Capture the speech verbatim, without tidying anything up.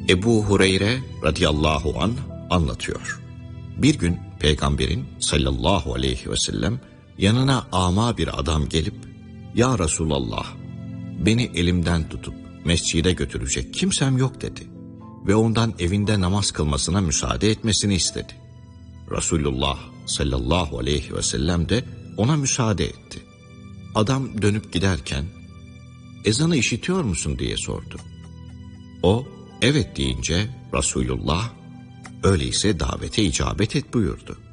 Ebu Hureyre radıyallahu anh anlatıyor. Bir gün Peygamberin sallallahu aleyhi ve sellem yanına ama bir adam gelip, "Ya Resulallah, beni elimden tutup mescide götürecek kimsem yok," dedi. Ve ondan evinde namaz kılmasına müsaade etmesini istedi. Resulullah sallallahu aleyhi ve sellem de ona müsaade etti. Adam dönüp giderken, "Ezanı işitiyor musun?" diye sordu. O, "Evet," deyince Resulullah, "Öyleyse davete icabet et," buyurdu.